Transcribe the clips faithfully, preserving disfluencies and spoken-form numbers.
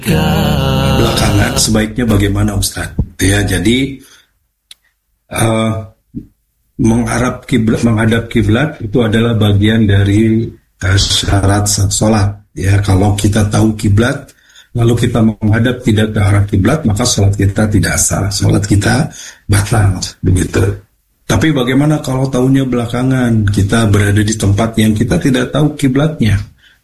belakangan sebaiknya bagaimana Ustaz? Ya, jadi uh, menghadap kiblat, menghadap kiblat itu adalah bagian dari uh, syarat sholat. Ya, kalau kita tahu kiblat lalu kita menghadap tidak ke arah kiblat, maka sholat kita tidak sah, sholat kita batal, begitu. Tapi bagaimana kalau tahunya belakangan, kita berada di tempat yang kita tidak tahu kiblatnya,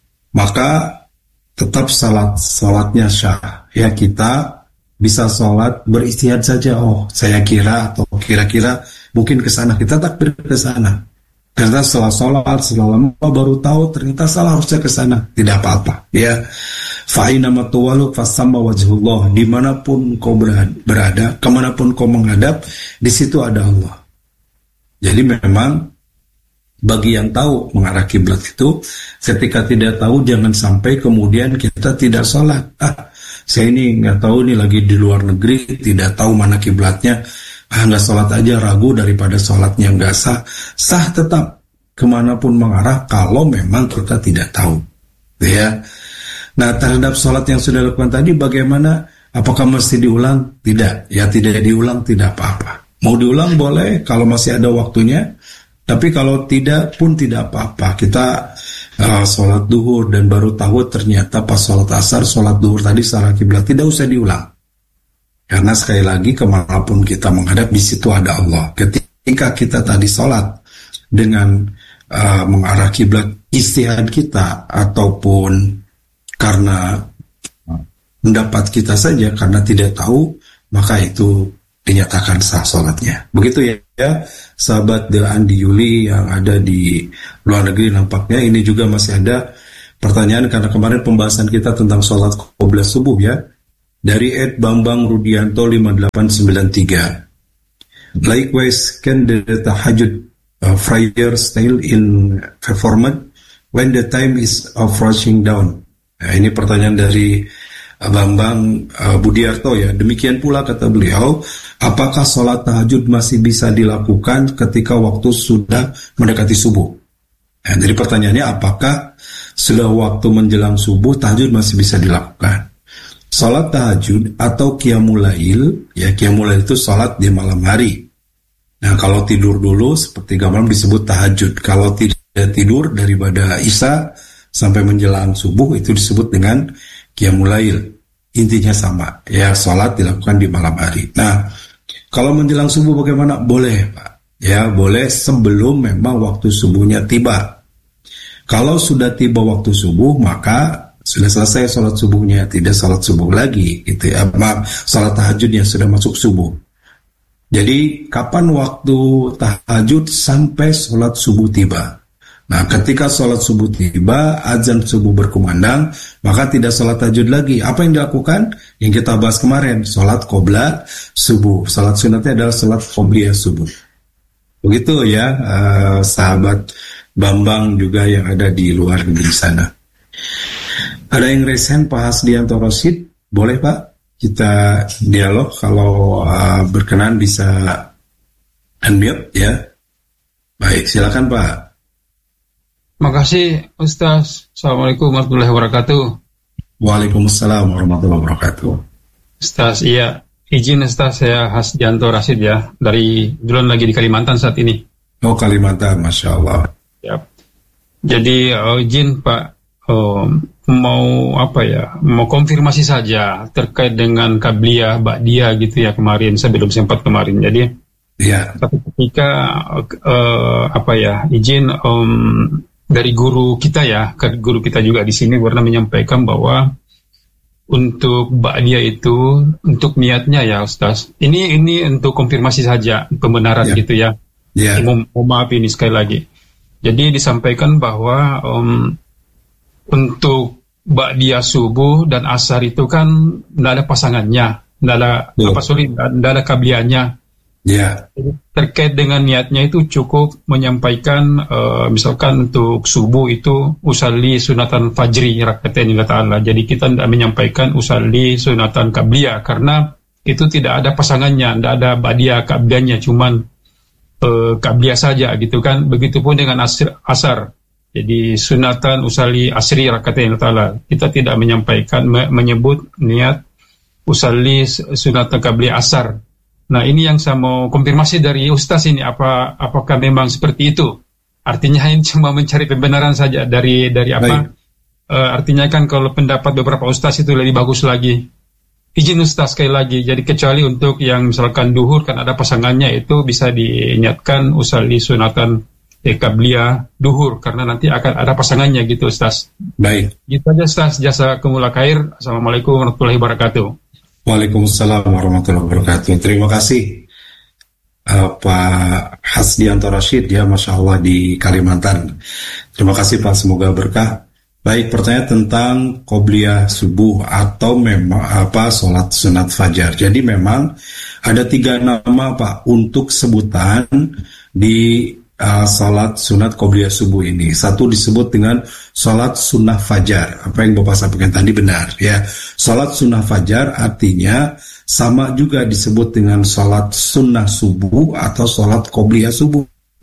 maka tetap salat salatnya syah. Ya, kita bisa salat beristihad saja. Oh, saya kira atau kira-kira mungkin ke sana, kita takbir ke sana. Ternyata setelah salat, setelah lama baru tahu ternyata salah, harusnya ke sana. Tidak apa-apa. Ya, fa aina ma tuwallu fasamma wajhullah. Dimanapun kau berada, kemanapun kau menghadap, di situ ada Allah. Jadi memang bagi yang tahu mengarah kiblat itu, ketika tidak tahu jangan sampai kemudian kita tidak sholat. Ah, saya ini nggak tahu nih, lagi di luar negeri, tidak tahu mana kiblatnya. Ah, nggak sholat aja, ragu daripada sholatnya nggak sah. Sah tetap kemanapun mengarah kalau memang kita tidak tahu. Ya. Nah, terhadap sholat yang sudah dilakukan tadi bagaimana? Apakah mesti diulang? Tidak. Ya, tidak diulang tidak apa-apa. Mau diulang boleh kalau masih ada waktunya. Tapi kalau tidak pun tidak apa-apa. Kita uh, sholat duhur dan baru tahu ternyata pas sholat asar, sholat duhur tadi salah kiblat, tidak usah diulang. Karena sekali lagi kemanapun kita menghadap, di situ ada Allah. Ketika kita tadi sholat dengan uh, mengarah kiblat istihad kita, ataupun karena pendapat kita saja, karena tidak tahu, maka itu dinyatakan sah sholatnya. Begitu ya, ya sahabat The Andi Yuli yang ada di luar negeri. Nampaknya ini juga masih ada pertanyaan, karena kemarin pembahasan kita tentang sholat qobliyah subuh ya. Dari Ed Bambang Rudianto lima delapan sembilan tiga. Likewise, can the tahajud uh, prayer still in performance when the time is of rushing down? Nah, ini pertanyaan dari Bambang uh, Budiarto ya. Demikian pula kata beliau, apakah sholat tahajud masih bisa dilakukan ketika waktu sudah mendekati subuh? Nah, jadi pertanyaannya, apakah sudah waktu menjelang subuh tahajud masih bisa dilakukan? Sholat tahajud atau qiyamul lail, ya qiyamul lail itu sholat di malam hari. Nah, kalau tidur dulu sepertiga malam disebut tahajud. Kalau tidak tidur daripada isya sampai menjelang subuh itu disebut dengan qiyamul lail. Intinya sama, ya sholat dilakukan di malam hari. Nah, kalau menjelang subuh bagaimana? Boleh Pak, ya boleh sebelum memang waktu subuhnya tiba. Kalau sudah tiba waktu subuh, maka sudah selesai sholat subuhnya, tidak sholat subuh lagi gitu ya. Maaf, sholat tahajudnya sudah masuk subuh. Jadi kapan waktu tahajud? Sampai sholat subuh tiba. Nah, ketika sholat subuh tiba, azan subuh berkumandang, maka tidak sholat tahajud lagi. Apa yang dilakukan? Yang kita bahas kemarin, sholat qobla subuh. Sholat sunatnya adalah sholat qobliyah subuh. Begitu ya, uh, sahabat Bambang juga yang ada di luar negeri sana. Ada yang resen Pak Hasdianto Rosid? Boleh Pak, kita dialog. Kalau uh, berkenan bisa unmute ya. Baik, silakan Pak. Makasih Ustaz. Assalamualaikum warahmatullahi wabarakatuh. Waalaikumsalam warahmatullahi wabarakatuh. Ustaz, iya, izin Ustaz, saya Hasdianto Rasid ya, dari duluan lagi di Kalimantan saat ini. Oh, Kalimantan, Masya Allah. Ya. Jadi uh, izin Pak, uh, mau apa ya, mau konfirmasi saja terkait dengan qabliyah, ba'diyah gitu ya kemarin, saya belum sempat kemarin. Jadi ya. Tapi ketika uh, apa ya, izin um, dari guru kita ya, guru kita juga di sini pernah menyampaikan bahwa untuk ba'diyah itu untuk niatnya ya Ustaz. Ini ini untuk konfirmasi saja pembenaran ya. Gitu ya. Ya. Mau, mau maaf ini sekali lagi. Jadi disampaikan bahwa um, untuk ba'diyah subuh dan asar itu kan tidak ada pasangannya, tidak ada ya. apa sorry, tidak ada qabliyahnya. Ya. Terkait dengan niatnya itu cukup menyampaikan uh, misalkan untuk subuh itu usalli sunatan fajri rakaatain lillahi ta'ala. Jadi kita tidak menyampaikan usalli sunatan qabliyah karena itu tidak ada pasangannya, tidak ada ba'diyah qabliyahnya, cuman uh, qabliyah saja gitu kan. Begitupun dengan asar, asar Jadi sunatan usalli asri rakaatain ta'ala. Kita tidak menyampaikan me- menyebut niat usalli sunatan qabli asar. Nah, ini yang saya mau konfirmasi dari Ustaz ini, apa apakah memang seperti itu? Artinya ini cuma mencari pembenaran saja dari dari apa? Uh, artinya kan kalau pendapat beberapa ustaz itu lebih bagus lagi. Izin ustaz sekali lagi. Jadi kecuali untuk yang misalkan duhur kan ada pasangannya, itu bisa diingatkan usalli sunatan qabliyah duhur karena nanti akan ada pasangannya gitu ustaz. Baik. Gitu aja ustaz. Jazakumullah khair. Assalamualaikum warahmatullahi wabarakatuh. Waalaikumsalam warahmatullahi wabarakatuh. Terima kasih uh, Pak Hasdianto Rashid, ya, Masya Allah, di Kalimantan. Terima kasih Pak, semoga berkah. Baik, pertanyaan tentang qobliyah subuh atau memang apa sholat sunat fajar. Jadi memang ada tiga nama Pak untuk sebutan di uh, sholat sunat qobliyah subuh ini. Satu disebut dengan sholat sunnah fajar. Apa yang Bapak sampaikan tadi benar, ya. Sholat sunnah fajar artinya sama juga disebut dengan sholat sunnah subuh atau sholat qobliyah subuh.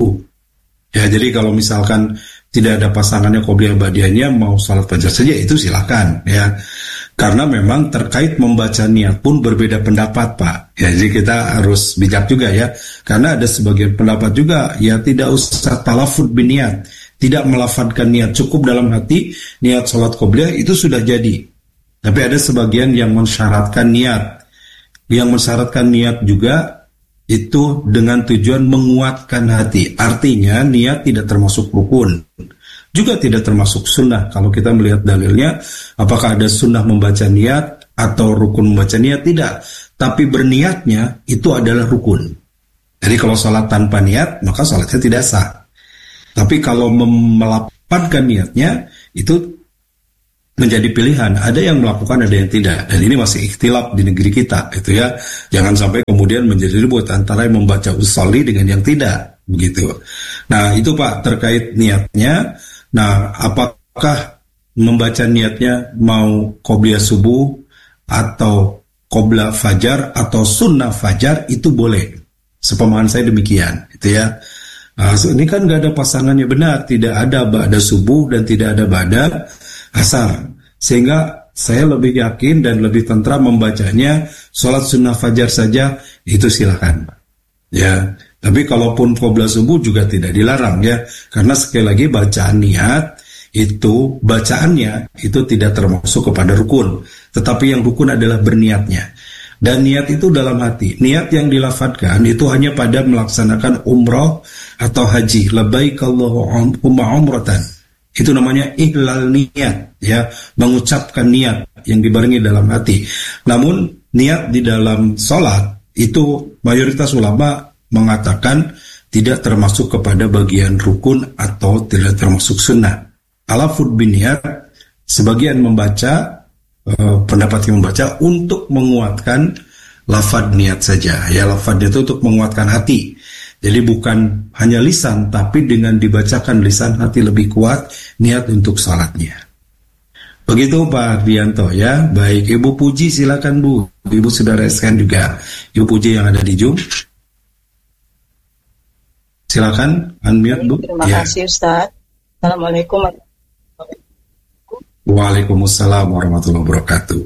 Ya, jadi kalau misalkan tidak ada pasangannya qobliyah ba'diyahnya, mau salat fajar saja itu silakan, ya. Karena memang terkait membaca niat pun berbeda pendapat Pak. Ya, jadi kita harus bijak juga, ya. Karena ada sebagian pendapat juga ya tidak usah talafud biniat, tidak melafadzkan niat, cukup dalam hati niat salat qobliyah itu sudah jadi. Tapi ada sebagian yang mensyaratkan niat. Yang mensyaratkan niat juga itu dengan tujuan menguatkan hati. Artinya niat tidak termasuk rukun, juga tidak termasuk sunnah. Kalau kita melihat dalilnya, apakah ada sunnah membaca niat atau rukun membaca niat? Tidak. Tapi berniatnya itu adalah rukun. Jadi kalau sholat tanpa niat, maka sholatnya tidak sah. Tapi kalau melapangkan niatnya, itu menjadi pilihan. Ada yang melakukan, ada yang tidak. Dan ini masih ikhtilaf di negeri kita, itu ya. Jangan sampai kemudian menjadi ribut antara yang membaca usolli dengan yang tidak, begitu. Nah, itu Pak terkait niatnya. Nah, apakah membaca niatnya mau qobliyah subuh atau qobla fajar atau sunnah fajar, itu boleh. Sepemahaman saya demikian, itu ya. Nah, ini kan gak ada pasangannya, benar. Tidak ada ba'da subuh dan tidak ada ba'da asar, sehingga saya lebih yakin dan lebih tentram membacanya sholat sunnah fajar saja, itu silakan, ya. Tapi kalaupun qobla subuh juga tidak dilarang, ya, karena sekali lagi bacaan niat itu, bacaannya itu tidak termasuk kepada rukun, tetapi yang rukun adalah berniatnya. Dan niat itu dalam hati. Niat yang dilafadzkan itu hanya pada melaksanakan umrah atau haji, labbaik Allahumma umratan. Itu namanya ihlal niat, ya, mengucapkan niat yang dibarengi dalam hati. Namun niat di dalam sholat itu mayoritas ulama mengatakan tidak termasuk kepada bagian rukun atau tidak termasuk sunnah. Talafud bin niat, sebagian membaca eh, pendapat yang membaca untuk menguatkan lafad niat saja, ya, lafad itu untuk menguatkan hati. Jadi bukan hanya lisan, tapi dengan dibacakan lisan, hati lebih kuat niat untuk salatnya. Begitu Pak Ardianto, ya. Baik, Ibu Puji silakan Bu. Ibu sudah reskan juga. Ibu Puji yang ada di Zoom. Silakan unmute Bu. Terima ya. kasih Ustaz. Assalamualaikum warahmatullahi wabarakatuh. Waalaikumsalam warahmatullahi wabarakatuh.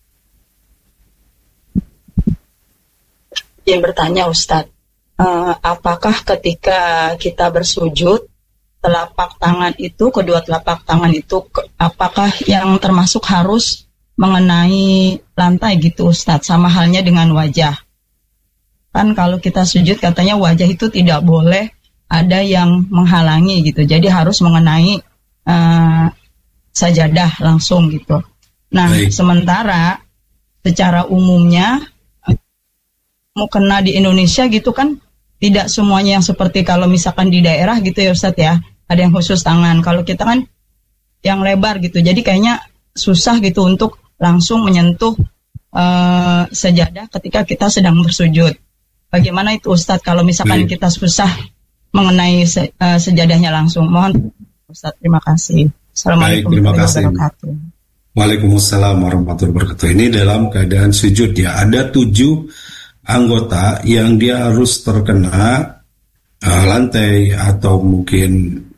Yang bertanya Ustaz, Uh, apakah ketika kita bersujud, telapak tangan itu, kedua telapak tangan itu, ke, apakah yang termasuk harus mengenai lantai gitu Ustadz, sama halnya dengan wajah? Kan kalau kita sujud katanya wajah itu tidak boleh ada yang menghalangi gitu, jadi harus mengenai uh, sajadah langsung gitu. Nah, Baik. Sementara secara umumnya mau kena di Indonesia gitu kan, tidak semuanya yang seperti kalau misalkan di daerah gitu ya Ustadz ya, ada yang khusus tangan. Kalau kita kan yang lebar gitu, jadi kayaknya susah gitu untuk langsung menyentuh uh, sejadah ketika kita sedang bersujud. Bagaimana itu Ustadz kalau misalkan Baik. kita susah mengenai se, uh, sejadahnya langsung? Mohon Ustadz, terima kasih. Assalamualaikum warahmatullahi wabarakatuh. Waalaikumsalam warahmatullahi wabarakatuh. Ini dalam keadaan sujud ya, ada tujuh anggota yang dia harus terkena uh, lantai atau mungkin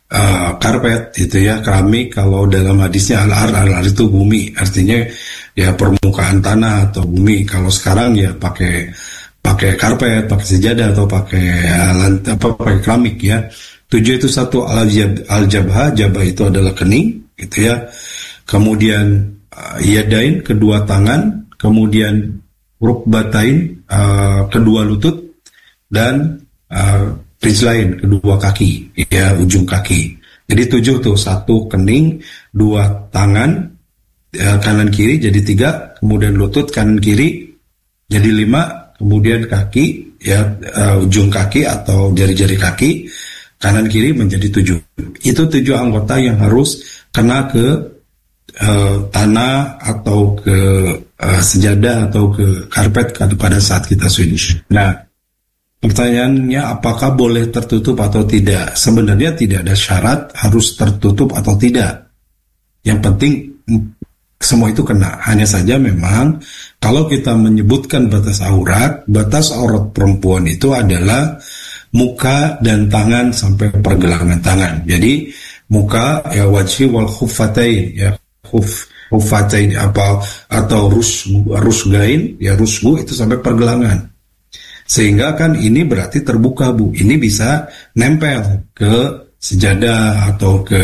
uh, karpet gitu ya, keramik. Kalau dalam hadisnya al-ar, al-ar itu bumi, artinya ya permukaan tanah atau bumi. Kalau sekarang ya pakai pakai karpet, pakai sejadah atau pakai uh, apa pakai keramik ya. Tujuh itu satu al-jabha, jabha itu adalah kening gitu ya. Kemudian uh, yadain, kedua tangan, kemudian rukbatain, uh, kedua lutut, dan uh, rijlain, kedua kaki, ya ujung kaki. Jadi tujuh tuh, satu kening, dua tangan, uh, kanan kiri jadi tiga, kemudian lutut kanan kiri jadi lima, kemudian kaki, ya uh, ujung kaki atau jari-jari kaki kanan kiri menjadi tujuh. Itu tujuh anggota yang harus kena ke uh, tanah atau ke uh, sejadah atau ke karpet pada saat kita sujud. Nah, pertanyaannya apakah boleh tertutup atau tidak? Sebenarnya tidak ada syarat harus tertutup atau tidak. Yang penting semua itu kena. Hanya saja memang kalau kita menyebutkan batas aurat, batas aurat perempuan itu adalah muka dan tangan sampai pergelangan tangan. Jadi muka ya wajhi wal khuffatain ya khuf khuffatain apa atau rus rusgain ya rusgu itu sampai pergelangan. Sehingga kan ini berarti terbuka, Bu. Ini bisa nempel ke sejadah atau ke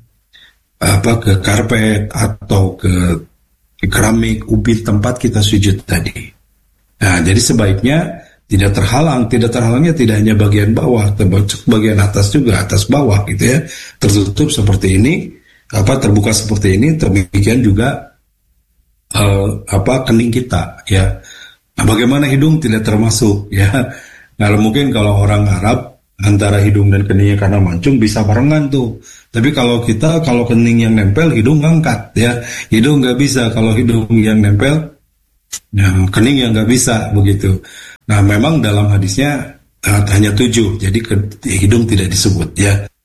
apa ke karpet atau ke, ke keramik ubin tempat kita sujud tadi. Nah, jadi sebaiknya tidak terhalang. Tidak terhalangnya tidak hanya bagian bawah, termasuk bagian atas juga, atas bawah gitu ya. Tertutup seperti ini, apa terbuka seperti ini, demikian juga uh, apa kening kita ya. Nah, bagaimana hidung tidak termasuk ya. Nah, mungkin kalau orang Arab antara hidung dan keningnya karena mancung bisa barengan tuh. Tapi kalau kita kalau kening yang nempel hidung ngangkat ya. Hidung nggak bisa kalau hidung yang nempel, nah kening yang nggak bisa begitu. Nah, memang dalam hadisnya uh, hanya tujuh, jadi ke, hidung tidak disebut ya.